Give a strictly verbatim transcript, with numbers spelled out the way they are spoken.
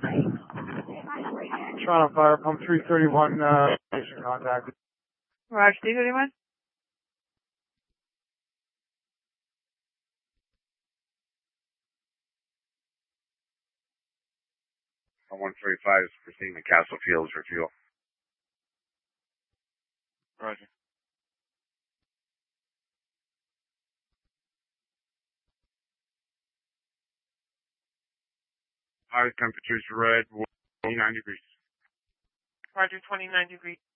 Toronto Fire Pump three thirty-one, uh, station contacted. Roger, three thirty-one. one thirty-five is proceeding to Castle Fields for fuel. Roger. High temperatures red, twenty-nine degrees. Roger, twenty-nine degrees.